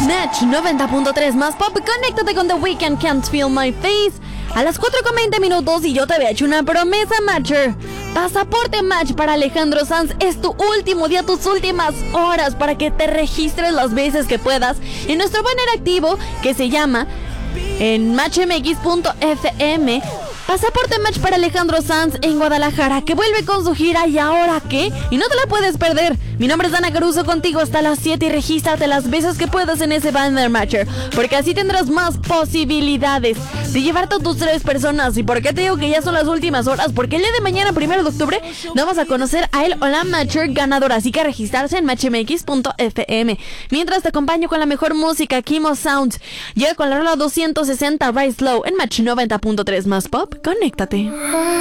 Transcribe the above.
Match 90.3 más pop. Conéctate con The Weeknd, Can't Feel My Face. A las 4:20 y yo te había hecho una promesa, Matcher. Pasaporte Match para Alejandro Sanz. Es tu último día, tus últimas horas para que te registres las veces que puedas en nuestro banner activo que se llama en matchmx.fm. Pasaporte Match para Alejandro Sanz en Guadalajara, que vuelve con su gira ¿Y ahora qué? Y no te la puedes perder. Mi nombre es Ana Caruso, contigo hasta las 7 y regístrate las veces que puedas en ese banner Matcher, porque así tendrás más posibilidades de llevarte a tus 3 personas. ¿Y por qué te digo que ya son las últimas horas? Porque el día de mañana, 1 de octubre, vamos a conocer a él o la Matcher ganadora, así que registrarse en matchmx.fm. Mientras te acompaño con la mejor música, Kimo Sounds llega con la rola 260 Rise Low en Match 90.3 más pop. Conéctate.